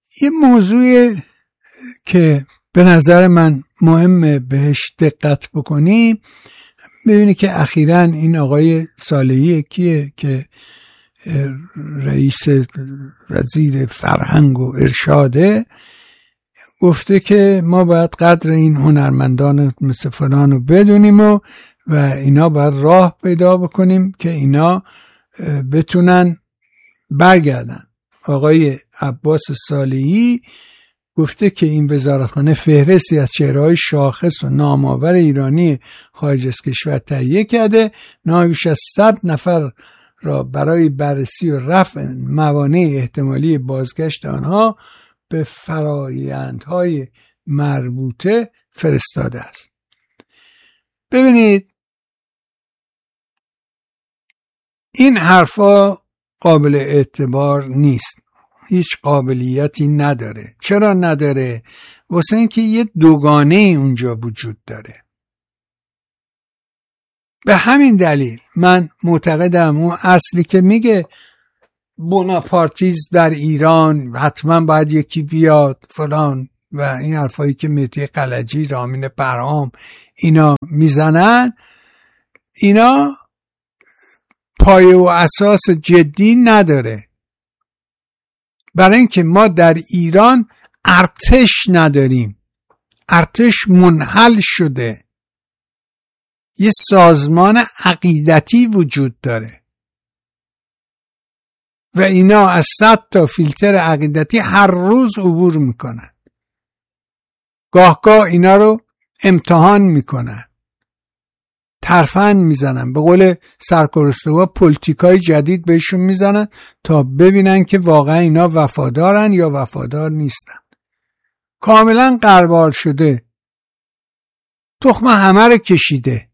یه موضوع که به نظر من مهمه بهش دقت بکنیم، ببینی که اخیراً این آقای صالحی کیه که رئیس وزیر فرهنگ و ارشاده، گفته که ما باید قدر این هنرمندان مثل فلان رو بدونیم و اینا باید راه پیدا بکنیم که اینا بتونن برگردن. آقای عباس صالحی گفته که این وزارتخانه فهرستی از چهره‌های شاخص و نامآور ایرانی خارج از کشور تهیه کرده، بیش از 100 نفر را برای بررسی و رفع موانع احتمالی بازگشت آنها به فرایندهای مربوطه فرستاده است. ببینید این حرفا قابل اعتبار نیست، هیچ قابلیتی نداره. چرا نداره؟ واسه اینکه یه دوگانه اونجا وجود داره. به همین دلیل من معتقدم اون اصلی که میگه بوناپارتیز در ایران حتما باید یکی بیاد فلان و این حرفایی که مهدی قلجی، رامین پرهام اینا میزنن، اینا پایه و اساس جدی نداره. برای اینکه ما در ایران ارتش نداریم، ارتش منحل شده، یه سازمان عقیدتی وجود داره و اینا از 100 تا فیلتر عقیدتی هر روز عبور میکنن، گاه اینا رو امتحان میکنن، ترفند میزنن، به قول سرکرستوها پلیتیکای جدید بهشون میزنن تا ببینن که واقعا اینا وفادارن یا وفادار نیستن. کاملا غربال شده، تخم همه رو کشیده.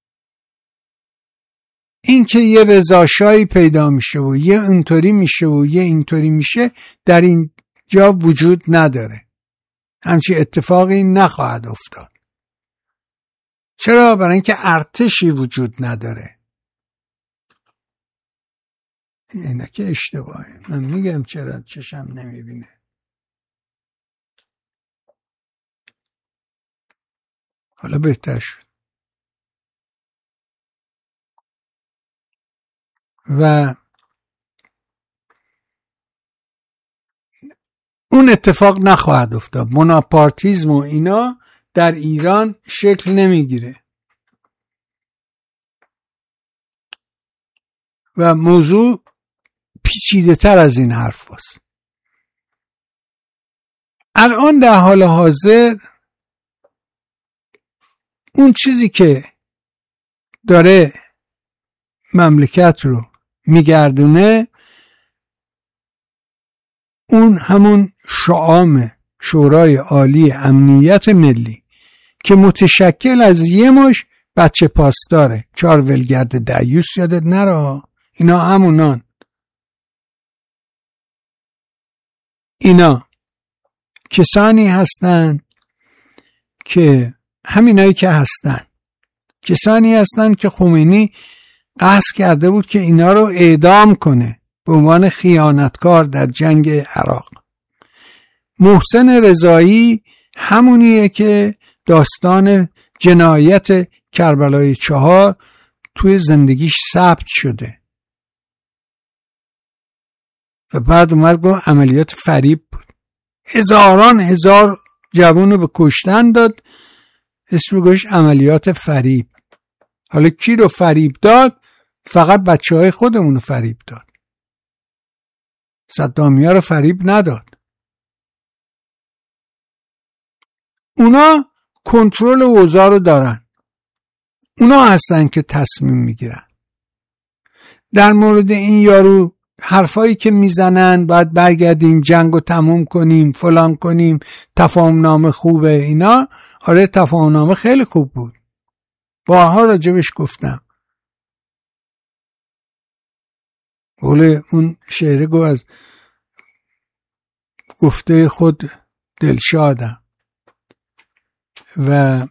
این که یه رضاشاهی پیدا میشه و یه اینطوری میشه و یه اینطوری میشه در اینجا وجود نداره. همچین اتفاقی نخواهد افتاد. چرا؟ برای اینکه ارتشی وجود نداره. اینه که اشتباهه. من میگم چرا چشم نمیبینه. حالا بهتر شد. و اون اتفاق نخواهد افتاد. بوناپارتیزم و اینا در ایران شکل نمیگیره. و موضوع پیچیده تر از این حرف هست. الان در حال حاضر اون چیزی که داره مملکت رو میگردونه، اون همون شعام شورای عالی امنیت ملی که متشکل از یه مش بچه پاسداره، 4 ولگرد دیوس یادت نره، اینا همونان. اینا کسانی هستن که همینایی که هستن، کسانی هستن که خمینی قصد کرده بود که اینا رو اعدام کنه به عنوان خیانتکار در جنگ عراق. محسن رضایی همونیه که داستان جنایت کربلای 4 توی زندگیش ثبت شده و بعد اومد گفت عملیات فریب بود. هزار جوان رو به کشتن داد، اسم گوش عملیات فریب. حالا کی رو فریب داد؟ فقط بچه‌های خودمون رو فریب داد. صدامیا رو فریب نداد. اونا کنترل اوضاع رو دارن. اونا هستن که تصمیم میگیرن. در مورد این یارو حرفایی که میزنن باید برگردیم جنگو تموم کنیم فلان کنیم تفاهم نامه خوبه، اینا آره تفاهم نامه خیلی خوب بود، بارها راجبش گفتم. قول اون شعره گو از گفته خود دلشادم و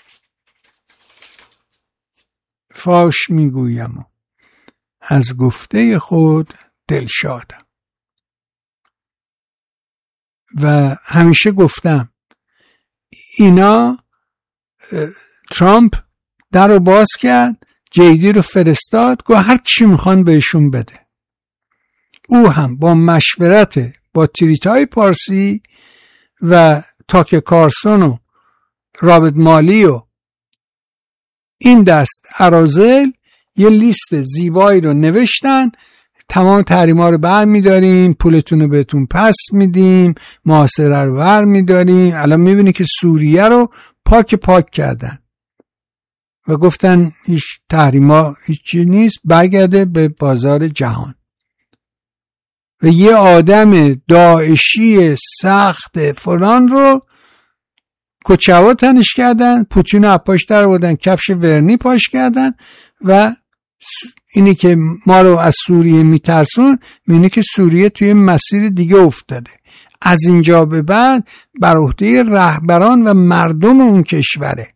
فاش میگویم از گفته خود دلشادم. و همیشه گفتم اینا ترامپ در رو باز کرد، جیدی رو فرستاد، گفت هر چی میخوان بهشون بده. او هم با مشورت با تریتای پارسی و تاک کارسون و رابط مالی و این دست اراذل یه لیست زیبایی رو نوشتن، تمام تحریما رو برمی‌داریم، پولتون رو بهتون پس میدیم، محاصره رو برمی‌داریم. الان می‌بینی که سوریه رو پاک کردن و گفتن هیچ تحریما هیچی نیست، برگرده به بازار جهان. و یه آدم داعشی سخت فلان رو کچوا تنش کردن، پوتین رو پاش در آوردن، کفش ورنی پاش کردن و اینی که ما رو از سوریه میترسون، می‌بینی که سوریه توی مسیر دیگه افتاده. از اینجا به بعد بر عهده رهبران و مردم اون کشوره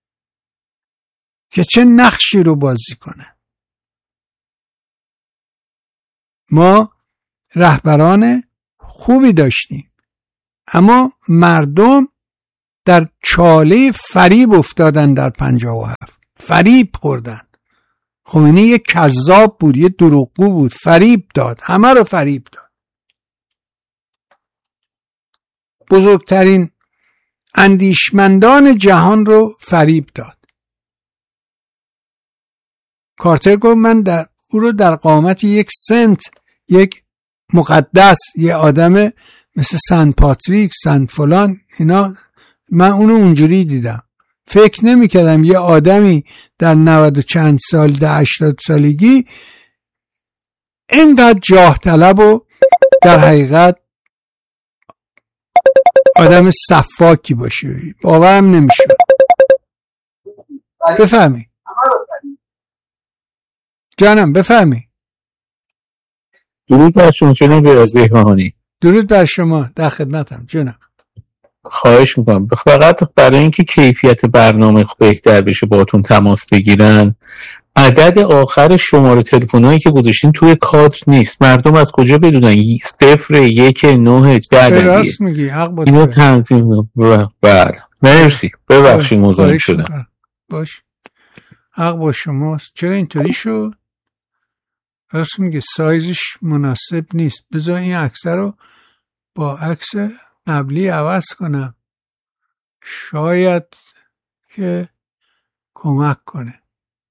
که چه نقشی رو بازی کنه. ما رهبران خوبی داشتیم، اما مردم در چاله فریب افتادن. در 57 فریب خوردن. خمینی یک کذاب بود، یک دروغگو بود، فریب داد، همه رو فریب داد. بزرگترین اندیشمندان جهان رو فریب داد. کارتر گفت من او رو در قامت یک سنت، یک مقدس، یه آدم مثل سن پاتریک، سن فلان، اینا، من اونو اونجوری دیدم. فکر نمی کردم یه آدمی در 90 و چند سال، در 80 سالگی اینقدر جاه طلب و در حقیقت آدم صفاکی باشه. باورم نمیشه. بفهمی جانم، بفهمی. درود بر شما جناب ریحانی. درود بر شما، در خدمتم جناب. خواهش میکنم فقط برای اینکه کیفیت برنامه بهتر بشه باهاتون تماس بگیرن، عدد آخر شماره تلفنایی که گذاشتین توی کادر نیست. مردم از کجا بدونن 0 1 9 چه عددیه؟ راست میگی، حق با اینو تنظیم. بله مرسی، ببخشید مزاحم شدم. باش، حق با شماست. چرا اینطوری شد؟ راست میگه، سایزش مناسب نیست. بذار این عکس رو با عکس قبلی عوض کنم، شاید که کمک کنه.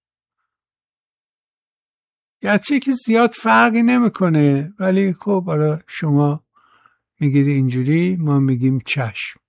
گرچه که زیاد فرقی نمیکنه، ولی خب برای شما میگید اینجوری، ما میگیم چشم.